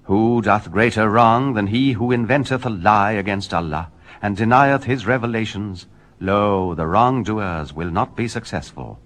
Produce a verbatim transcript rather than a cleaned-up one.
Who doth greater wrong than he who inventeth a lie against Allah, and denieth his revelations? Lo, the wrongdoers will not be successful.